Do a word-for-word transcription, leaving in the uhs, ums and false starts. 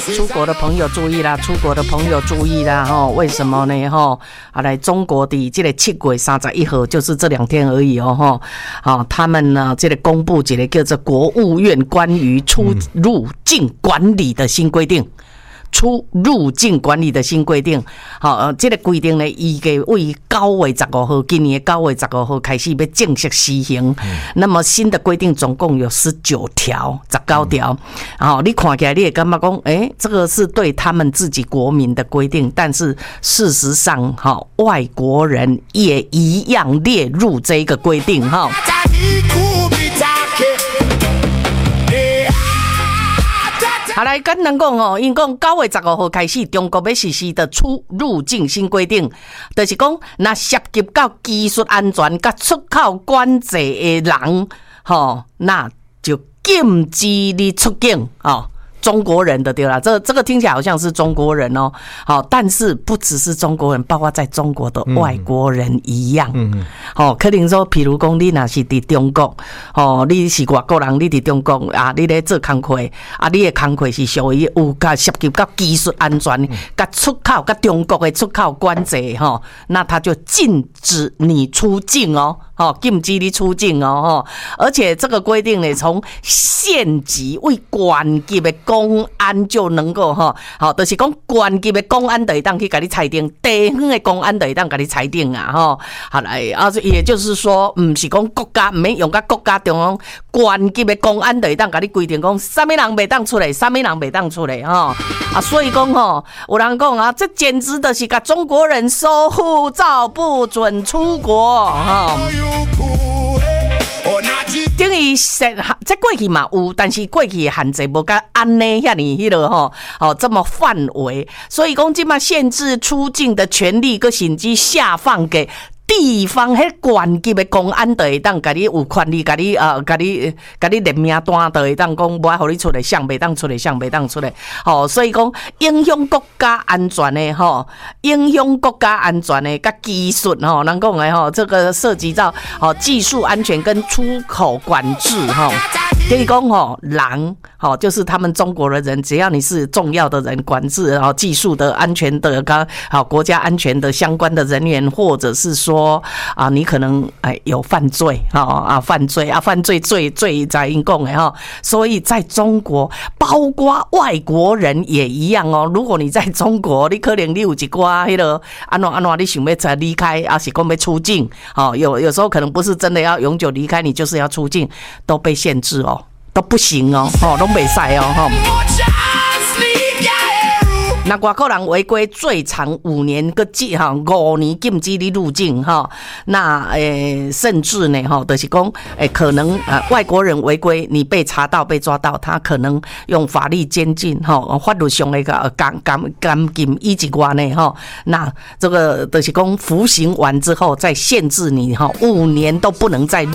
出国的朋友注意啦，出国的朋友注意啦哈！为什么呢哈？啊，来中国的这个七月三十一号，就是这两天而已哦哈。好，他们呢这个公布这个叫做国务院关于出入境管理的新规定。出入境管理的新规定，好，呃，这个规定呢，预计为九月十五号，今年九月十五号开始要正式施行。嗯、那么新的规定总共有十九条，十九条。好、嗯，你看起来你也感觉讲，哎，这个是对他们自己国民的规定，但是事实上，哈，外国人也一样列入这个规定，哈。好来跟人讲哦，因讲九月十五号开始，中国要实施的出入境新规定，就是讲，那涉及到技术安全甲出口管制的人，吼，那就禁止你出境哦。中国人的对啦，这这个听起来好像是中国人哦，好，但是不只是中国人，包括在中国的外国人一样。嗯嗯。好，可能说，譬如讲，你若是伫中国，哦，你是外国人，你伫中国啊，你咧做工课，啊，你的工课是属于有甲涉及到技术安全、甲出口、甲中国的出口管制吼，那他就禁止你出境哦。哦，禁止你出境哦，而且这个规定呢，从县级为县级的公安就能够哈，好，就是讲县级的公安就会当去给你裁定，地方的公安就会当给你裁定啊，哈，好来，啊，也就是说，唔是讲国家唔免用甲国家中央县级的公安就会当给你规定讲，啥物人袂当出来，啥物人袂当出来哈，啊，所以讲吼，有人讲啊，这简直就是甲中国人收护照不准出国哈。等于限在过去嘛有，但是过去限制无甲安尼遐尼迄落吼，哦这么范围，所以讲即嘛限制出境的权利，佮甚至下放给地方迄县级的公安就会当甲你有权利，甲你呃，甲你甲你连名单就会当讲，无爱互你出来，向袂当出来，向袂当出来。吼，所以讲影响国家安全的吼，影响国家安全的甲技术吼，人讲的吼，这个涉及到吼技术安全跟出口管制吼。所以讲吼，人吼就是他们中国的人，只要你是重要的人，管制吼技术的安全的，跟好国家安全的相关的人员，或者是说。说啊，你可能哎有犯罪啊啊犯罪啊犯罪罪罪在因讲的哈，所以在中国，包括外国人也一样哦。如果你在中国，你可能你有一寡迄个安怎安怎，你想要才离开，啊是讲要出境，哦有有时候可能不是真的要永久离开，你就是要出境，都被限制哦，都不行哦，哦都袂使哦哈。那外国人违规最长五年个禁哈，五年禁止你入境哈。那诶、欸，甚至呢哈，就是讲诶，可能呃外国人违规，你被查到被抓到，他可能用法律监禁哈，法律上那个监监监禁以及外内哈。那这个就是讲服刑完之后再限制你哈，五年都不能再